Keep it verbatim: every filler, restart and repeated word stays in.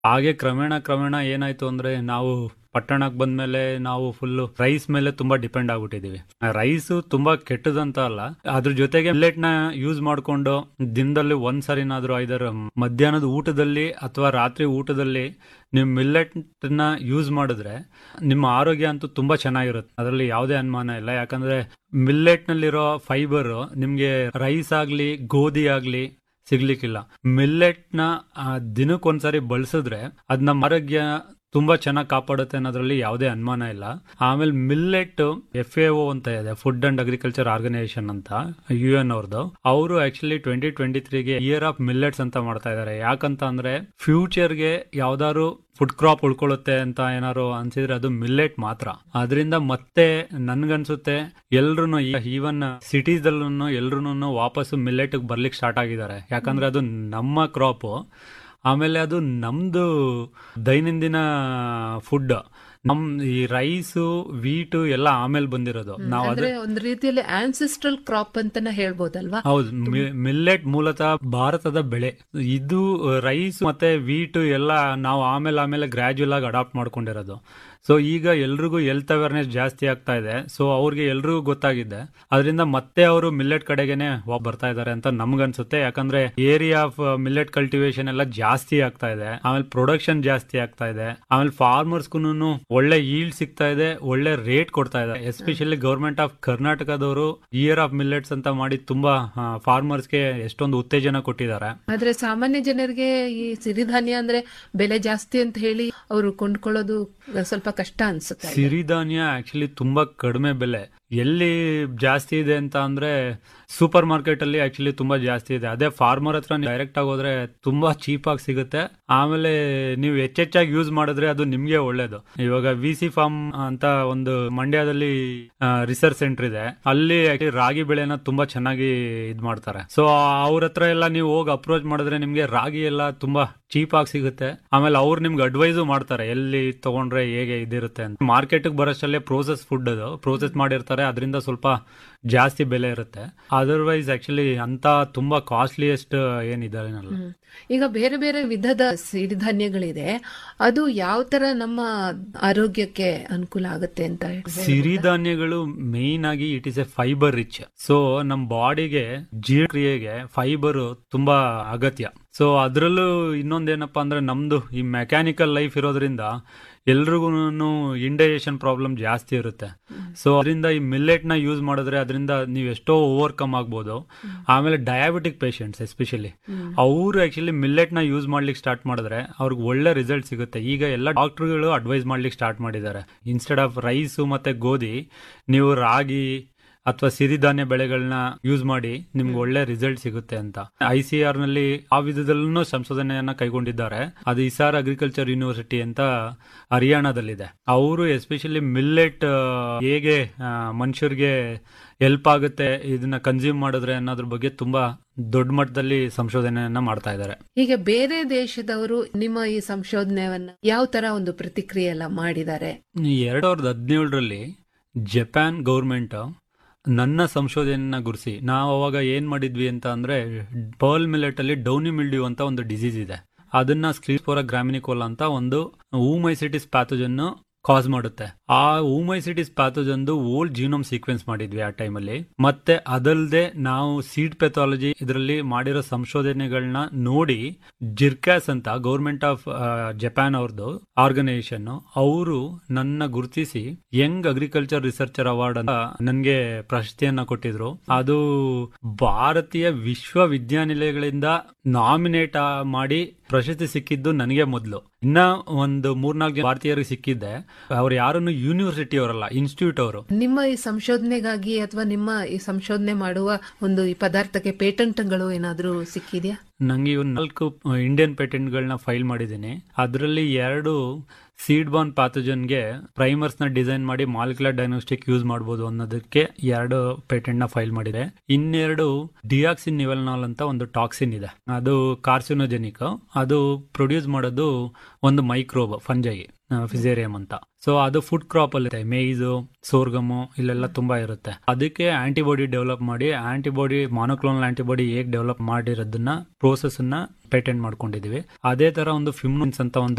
ಹಾಗೆ ಕ್ರಮೇಣ ಕ್ರಮೇಣ ಏನಾಯ್ತು ಅಂದ್ರೆ ನಾವು ಪಟ್ಟಣಕ್ಕೆ ಬಂದ್ಮೇಲೆ ನಾವು ಫುಲ್ ರೈಸ್ ಮೇಲೆ ತುಂಬಾ ಡಿಪೆಂಡ್ ಆಗ್ಬಿಟ್ಟಿದೀವಿ. ರೈಸ್ ತುಂಬಾ ಕೆಟ್ಟದಂತ ಅಲ್ಲ, ಅದ್ರ ಜೊತೆಗೆ ಮಿಲ್ಲೆಟ್ ನ ಯೂಸ್ ಮಾಡ್ಕೊಂಡು ದಿನದಲ್ಲಿ ಒಂದ್ ಸರಿನಾದ್ರೂ ಐದರ ಮಧ್ಯಾಹ್ನದ ಊಟದಲ್ಲಿ ಅಥವಾ ರಾತ್ರಿ ಊಟದಲ್ಲಿ ನೀವು ಮಿಲ್ಲೆಟ್ ನ ಯೂಸ್ ಮಾಡಿದ್ರೆ ನಿಮ್ಮ ಆರೋಗ್ಯ ಅಂತೂ ತುಂಬಾ ಚೆನ್ನಾಗಿರುತ್ತೆ. ಅದರಲ್ಲಿ ಯಾವುದೇ ಅನುಮಾನ ಇಲ್ಲ. ಯಾಕಂದ್ರೆ ಮಿಲ್ಲೆಟ್ ನಲ್ಲಿರೋ ಫೈಬರ್ ನಿಮ್ಗೆ ರೈಸ್ ಆಗ್ಲಿ ಗೋಧಿ ಆಗ್ಲಿ ಸಿಗ್ಲಿಕ್ಕಿಲ್ಲ. ಮಿಲ್ಲೆಟ್ ನ ದಿನಕ್ಕೊಂದ್ಸರಿ ಬಳಸಿದ್ರೆ ಅದ್ ನಮ್ಮ ಆರೋಗ್ಯ ತುಂಬಾ ಚೆನ್ನಾಗಿ ಕಾಪಾಡುತ್ತೆ ಅನ್ನೋದ್ರಲ್ಲಿ ಯಾವುದೇ ಅನುಮಾನ ಇಲ್ಲ. ಆಮೇಲೆ ಮಿಲ್ಲೆಟ್ ಎಫ್ ಎ ಒ ಅಂತ ಇದೆ, ಫುಡ್ ಅಂಡ್ ಅಗ್ರಿಕಲ್ಚರ್ ಆರ್ಗನೈಸೇಷನ್ ಅಂತ, ಯು ಎನ್ ಅವ್ರದ್ದು. ಅವರು actually twenty twenty ತ್ರೀಗೆ year of millets ಅಂತ ಮಾಡ್ತಾ ಇದಾರೆ. ಯಾಕಂತ ಅಂದ್ರೆ ಫ್ಯೂಚರ್ಗೆ ಯಾವ್ದಾದ್ರು ಫುಡ್ ಕ್ರಾಪ್ ಉಳ್ಕೊಳ್ಳುತ್ತೆ ಅಂತ ಏನಾದ್ರು ಅನ್ಸಿದ್ರೆ ಅದು ಮಿಲ್ಲೆಟ್ ಮಾತ್ರ. ಅದರಿಂದ ಮತ್ತೆ ನನ್ಗನ್ಸುತ್ತೆ ಎಲ್ರು ಈವನ್ ಸಿಟೀಸ್ ದಲ್ಲೂ ಎಲ್ರು ವಾಪಸ್ ಮಿಲ್ಲೆಟ್ ಬರ್ಲಿಕ್ಕೆ ಸ್ಟಾರ್ಟ್ ಆಗಿದ್ದಾರೆ. ಯಾಕಂದ್ರೆ ಅದು ನಮ್ಮ ಕ್ರಾಪ್, ಆಮೇಲೆ ಅದು ನಮ್ದು ದೈನಂದಿನ ಫುಡ್. ನಮ್ ಈ ರೈಸು ವೀಟು ಎಲ್ಲ ಆಮೇಲೆ ಬಂದಿರೋದು. ನಾವು ಅಂದ್ರೆ ಒಂದು ರೀತಿಯಲ್ಲಿ ಆನ್ಸೆಸ್ಟ್ರಲ್ ಕ್ರಾಪ್ ಅಂತಾನೆ ಹೇಳ್ಬೋದಲ್ವಾ? ಹೌದು, ಮಿಲ್ಲೆಟ್ ಮೂಲತಃ ಭಾರತದ ಬೆಳೆ. ಇದು ರೈಸ್ ಮತ್ತೆ ವೀಟು ಎಲ್ಲ ನಾವು ಆಮೇಲೆ ಆಮೇಲೆ ಗ್ರಾಜುಯಲ್ ಆಗಿ ಅಡಾಪ್ಟ್ ಮಾಡ್ಕೊಂಡಿರೋದು. ಸೊ ಈಗ ಎಲ್ರಿಗೂ ಹೆಲ್ತ್ ಅವೇರ್ನೆಸ್ ಜಾಸ್ತಿ ಆಗ್ತಾ ಇದೆ. ಸೊ ಅವ್ರಿಗೆ ಎಲ್ರಿಗೂ ಗೊತ್ತಾಗಿದೆ. ಅದರಿಂದ ಮತ್ತೆ ಅವರು ಮಿಲ್ಲೆಟ್ ಕಡೆಗೇನೆ ಬರ್ತಾ ಇದಾರೆ ಅಂತ ನಮ್ಗನ್ಸುತ್ತೆ. ಯಾಕಂದ್ರೆ ಏರಿಯಾ ಆಫ್ ಮಿಲ್ಲೆಟ್ ಕಲ್ಟಿವೇಶನ್ ಎಲ್ಲ ಜಾಸ್ತಿ ಆಗ್ತಾ ಇದೆ, ಆಮೇಲೆ ಪ್ರೊಡಕ್ಷನ್ ಜಾಸ್ತಿ ಆಗ್ತಾ ಇದೆ, ಆಮೇಲೆ ಫಾರ್ಮರ್ಸ್ಗೂ ಒಳ್ಳೆ ಈಲ್ಡ್ ಸಿಗ್ತಾ ಇದೆ, ಒಳ್ಳೆ ರೇಟ್ ಕೊಡ್ತಾ ಇದೆ. ಎಸ್ಪೆಷಲಿ ಗವರ್ಮೆಂಟ್ ಆಫ್ ಕರ್ನಾಟಕದವರು ಇಯರ್ ಆಫ್ ಮಿಲ್ಲೆಟ್ಸ್ ಅಂತ ಮಾಡಿ ತುಂಬಾ ಫಾರ್ಮರ್ಸ್ಗೆ ಎಷ್ಟೊಂದು ಉತ್ತೇಜನ ಕೊಟ್ಟಿದ್ದಾರೆ. ಆದ್ರೆ ಸಾಮಾನ್ಯ ಜನರಿಗೆ ಈ ಸಿರಿಧಾನ್ಯ ಅಂದ್ರೆ ಬೆಲೆ ಜಾಸ್ತಿ ಅಂತ ಹೇಳಿ ಅವರು ಕೊಂಡ್ಕೊಳ್ಳೋದು ಸ್ವಲ್ಪ ಕಷ್ಟ ಅನ್ಸುತ್ತೆ. ಸಿರಿಧಾನ್ಯ ಆಕ್ಚುಲಿ ತುಂಬಾ ಕಡಿಮೆ ಬೆಲೆ. ಎಲ್ಲಿ ಜಾಸ್ತಿ ಇದೆ ಅಂತ ಅಂದ್ರೆ ಸೂಪರ್ ಮಾರ್ಕೆಟ್ ಅಲ್ಲಿ ಆಕ್ಚುಲಿ ತುಂಬಾ ಜಾಸ್ತಿ ಇದೆ. ಅದೇ ಫಾರ್ಮರ್ ಹತ್ರ ಡೈರೆಕ್ಟ್ ಆಗಿ ಹೋದ್ರೆ ತುಂಬಾ ಚೀಪ್ ಆಗಿ ಸಿಗುತ್ತೆ. ಆಮೇಲೆ ನೀವು ಹೆಚ್ಚೆಚ್ಚಾಗಿ ಯೂಸ್ ಮಾಡಿದ್ರೆ ಅದು ನಿಮ್ಗೆ ಒಳ್ಳೇದು. ಇವಾಗ ವಿ ಸಿ ಫಾರ್ಮ್ ಅಂತ ಒಂದು ಮಂಡ್ಯದಲ್ಲಿ ರಿಸರ್ಚ್ ಸೆಂಟರ್ ಇದೆ. ಅಲ್ಲಿ ರಾಗಿ ಬೆಳೆನ ತುಂಬಾ ಚೆನ್ನಾಗಿ ಇದ್ ಮಾಡ್ತಾರೆ. ಸೊ ಅವ್ರ ಹತ್ರ ಎಲ್ಲ ನೀವು ಹೋಗಿ ಅಪ್ರೋಚ್ ಮಾಡಿದ್ರೆ ನಿಮ್ಗೆ ರಾಗಿ ಎಲ್ಲ ತುಂಬಾ ಚೀಪ್ ಆಗಿ ಸಿಗುತ್ತೆ. ಆಮೇಲೆ ಅವ್ರು ನಿಮ್ಗೆ ಅಡ್ವೈಸು ಮಾಡ್ತಾರೆ ಎಲ್ಲಿ ತಗೊಂಡ್ರೆ ಹೇಗೆ ಇದಿರುತ್ತೆ ಅಂತ. ಮಾರ್ಕೆಟ್ ಬರೋಷ್ಟಲ್ಲೇ ಪ್ರೋಸೆಸ್ ಫುಡ್ ಅದು ಪ್ರೋಸೆಸ್ ಮಾಡಿರ್ತಾರೆ, ಅದರಿಂದ ಸ್ವಲ್ಪ ಜಾಸ್ತಿ ಬೆಲೆ ಇರುತ್ತೆ. ಅದರ್ವೈಸ್ ಆಕ್ಚುಲಿ ಅಂತ ತುಂಬಾ ಕಾಸ್ಟ್ಲಿಯೆಸ್ಟ್ ಏನಿದೆ. ಈಗ ಬೇರೆ ಬೇರೆ ವಿಧದ ಸಿರಿಧಾನ್ಯಗಳಿದೆ, ಅದು ಯಾವ ತರ ನಮ್ಮ ಆರೋಗ್ಯಕ್ಕೆ ಅನುಕೂಲ ಆಗುತ್ತೆ ಅಂತ? ಸಿರಿಧಾನ್ಯಗಳು ಮೇನ್ ಆಗಿ it is A fibre rich. So ನಮ್ ಬಾಡಿಗೆ ಜೀರ್ಣಕ್ರಿಯೆಗೆ ಫೈಬರ್ ತುಂಬಾ ಅಗತ್ಯ. ಸೊ ಅದ್ರಲ್ಲೂ ಇನ್ನೊಂದೇನಪ್ಪಾ ಅಂದ್ರೆ ನಮ್ದು ಈ ಮೆಕ್ಯಾನಿಕಲ್ ಲೈಫ್ ಇರೋದ್ರಿಂದ ಎಲ್ರಿಗೂ ಇಂಡೈಜೆಷನ್ ಪ್ರಾಬ್ಲಮ್ ಜಾಸ್ತಿ ಇರುತ್ತೆ. ಸೊ ಅದರಿಂದ ಈ ಮಿಲ್ಲೆಟ್ ನ ಯೂಸ್ ಮಾಡಿದ್ರೆ ಅದರಿಂದ ನೀವು ಎಷ್ಟೋ ಓವರ್ಕಮ್ ಆಗ್ಬೋದು. ಆಮೇಲೆ ಡಯಾಬಿಟಿಕ್ ಪೇಷಂಟ್ಸ್ ಎಸ್ಪೆಷಲಿ ಅವರು ಆಕ್ಚುಲಿ ಮಿಲ್ಲೆಟ್ ನ ಯೂಸ್ ಮಾಡ್ಲಿಕ್ಕೆ ಸ್ಟಾರ್ಟ್ ಮಾಡಿದ್ರೆ ಅವ್ರಿಗೆ ಒಳ್ಳೆ ರಿಸಲ್ಟ್ ಸಿಗುತ್ತೆ. ಈಗ ಎಲ್ಲ ಡಾಕ್ಟರ್ಗಳು ಅಡ್ವೈಸ್ ಮಾಡ್ಲಿಕ್ಕೆ ಸ್ಟಾರ್ಟ್ ಮಾಡಿದ್ದಾರೆ. ಇನ್ಸ್ಟೆಡ್ ಆಫ್ ರೈಸು ಮತ್ತೆ ಗೋಧಿ ನೀವು ರಾಗಿ ಅಥವಾ ಸಿರಿಧಾನ್ಯ ಬೆಳೆಗಳನ್ನ ಯೂಸ್ ಮಾಡಿ ನಿಮ್ಗೆ ಒಳ್ಳೆ ರಿಸಲ್ಟ್ ಸಿಗುತ್ತೆ ಅಂತ ಐ ಸಿ ಆರ್ ನಲ್ಲಿ ಆ ವಿಧದಲ್ಲೂ ಸಂಶೋಧನೆಯನ್ನ ಕೈಗೊಂಡಿದ್ದಾರೆ. ಅದು ಇಸಾರ್ ಅಗ್ರಿಕಲ್ಚರ್ ಯೂನಿವರ್ಸಿಟಿ ಅಂತ ಹರಿಯಾಣದಲ್ಲಿದೆ. ಅವರು ಎಸ್ಪೆಷಲಿ ಮಿಲ್ಲೆಟ್ ಹೇಗೆ ಮನುಷ್ಯರಿಗೆ ಹೆಲ್ಪ್ ಆಗುತ್ತೆ ಇದನ್ನ ಕನ್ಸ್ಯೂಮ್ ಮಾಡಿದ್ರೆ ಅನ್ನೋದ್ರ ಬಗ್ಗೆ ತುಂಬಾ ದೊಡ್ಡ ಮಟ್ಟದಲ್ಲಿ ಸಂಶೋಧನೆಯನ್ನ ಮಾಡ್ತಾ ಇದ್ದಾರೆ. ಈಗ ಬೇರೆ ದೇಶದವರು ನಿಮ್ಮ ಈ ಸಂಶೋಧನೆಯನ್ನ ಯಾವ ತರ ಒಂದು ಪ್ರತಿಕ್ರಿಯೆ ಎಲ್ಲ ಮಾಡಿದ್ದಾರೆ? ಎರಡ್ ಸಾವಿರದ ಹದಿನೇಳರಲ್ಲಿ ಜಪಾನ್ ಗೌರ್ಮೆಂಟ್ ನನ್ನ ಸಂಶೋಧನೆಯನ್ನ ಗುರುಸಿ ನಾವು ಅವಾಗ ಏನ್ ಮಾಡಿದ್ವಿ ಅಂತ ಅಂದ್ರೆ ಪರ್ಲ್ ಮಿಲೆಟ್ ಅಲ್ಲಿ ಡೌನಿ ಮಿಲ್ಡ್ಯೂ ಅಂತ ಒಂದು ಡಿಸೀಸ್ ಇದೆ. ಅದನ್ನ ಸ್ಕ್ಲೀರೋಪೋರಾ ಗ್ರಾಮಿನಿಕೋಲಾ ಅಂತ ಒಂದು ಊಮೈಸಿಟಿಸ್ ಪ್ಯಾಥೋಜನ್ ಕಾಸ್ ಮಾಡುತ್ತೆ. ಆ ಊಮೈಸಿಟಿಸ್ ಪ್ಯಾಥೋಜನ್ ಓಲ್ಡ್ ಜೀನೋಮ್ ಸೀಕ್ವೆನ್ಸ್ ಮಾಡಿದ್ವಿ ಆ ಟೈಮಲ್ಲಿ. ಮತ್ತೆ ಅದಲ್ಲದೆ ನಾವು ಸೀಡ್ ಪೆಥಾಲಜಿ ಇದರಲ್ಲಿ ಮಾಡಿರೋ ಸಂಶೋಧನೆಗಳನ್ನ ನೋಡಿ ಜಿರ್ಕ್ಯಾಸ್ ಅಂತ ಗೌರ್ಮೆಂಟ್ ಆಫ್ ಜಪಾನ್ ಅವ್ರದ್ದು ಆರ್ಗನೈಸೇಷನ್ ಅವರು ನನ್ನ ಗುರುತಿಸಿ ಯಂಗ್ ಅಗ್ರಿಕಲ್ಚರ್ ರಿಸರ್ಚರ್ ಅವಾರ್ಡ್ ಅಂತ ನನ್ಗೆ ಪ್ರಶಸ್ತಿಯನ್ನ ಕೊಟ್ಟಿದ್ರು. ಅದು ಭಾರತೀಯ ವಿಶ್ವವಿದ್ಯಾನಿಲಯಗಳಿಂದ ನಾಮಿನೇಟ್ ಮಾಡಿ ಪ್ರಶಸ್ತಿ ಸಿಕ್ಕಿದ್ದು ನನಗೆ ಮೊದಲು. ಇನ್ನ ಒಂದು ಮೂರ್ನಾಲ್ಕು ಜನ ಭಾರತೀಯರಿಗೆ ಸಿಕ್ಕಿದ್ದೆ. ಅವ್ರು ಯಾರನ್ನು ಯೂನಿವರ್ಸಿಟಿ ಅವರಲ್ಲ, ಇನ್ಸ್ಟಿಟ್ಯೂಟ್ ಅವರು. ನಿಮ್ಮ ಈ ಸಂಶೋಧನೆಗಾಗಿ ಅಥವಾ ನಿಮ್ಮ ಈ ಸಂಶೋಧನೆ ಮಾಡುವ ಒಂದು ಈ ಪದಾರ್ಥಕ್ಕೆ ಪೇಟೆಂಟ್ಗಳು ಏನಾದ್ರೂ ಸಿಕ್ಕಿದ್ಯಾ? ನಂಗೆ ಇವ್ ನಾಲ್ಕು ಇಂಡಿಯನ್ ಪೇಟೆಂಟ್ಗಳನ್ನ ಫೈಲ್ ಮಾಡಿದ್ದೀನಿ. ಅದರಲ್ಲಿ ಎರಡು ಸೀಡ್ ಬಾರ್ನ್ ಪ್ಯಾಥೋಜನ್ಗೆ ಪ್ರೈಮರ್ಸ್ ನ ಡಿಸೈನ್ ಮಾಡಿ ಮಾಲಿಕ್ಯುಲರ್ ಡಯಾಗ್ನೋಸ್ಟಿಕ್ ಯೂಸ್ ಮಾಡಬಹುದು ಅನ್ನೋದಕ್ಕೆ ಎರಡು ಪೇಟೆಂಟ್ ನ ಫೈಲ್ ಮಾಡಿದೆ. ಇನ್ನೆರಡು ಡಿಯಾಕ್ಸಿನ್ ನಿವೆಲ್ನಾಲ್ ಅಂತ ಒಂದು ಟಾಕ್ಸಿನ್ ಇದೆ, ಅದು ಕಾರ್ಸಿನೋಜೆನಿಕ್. ಅದು ಪ್ರೊಡ್ಯೂಸ್ ಮಾಡೋದು ಒಂದು ಮೈಕ್ರೋಬ್ ಫಂಜೈ. ಫಿಸೇರಿಯಂ ಅಂತ. ಸೊ ಅದು ಫುಡ್ ಕ್ರಾಪ್ ಅಲ್ಲಿ ಮೇಯ್ಸು, ಸೋರ್ಗಮು ಇಲ್ಲೆಲ್ಲ ತುಂಬಾ ಇರುತ್ತೆ. ಅದಕ್ಕೆ ಆಂಟಿಬಾಡಿ ಡೆವಲಪ್ ಮಾಡಿ, ಆಂಟಿಬಾಡಿ ಮಾನೋಕ್ಲೋನಲ್ ಆಂಟಿಬಾಡಿ ಹೇಗ್ ಡೆವಲಪ್ ಮಾಡಿರೋದನ್ನ ಪ್ರೋಸೆಸ್ ಅನ್ನ ಪೇಟೆಂಟ್ ಮಾಡ್ಕೊಂಡಿದೀವಿ. ಅದೇ ತರ ಒಂದು ಫಿಮ್ನುನ್ಸ್ ಅಂತ ಒಂದು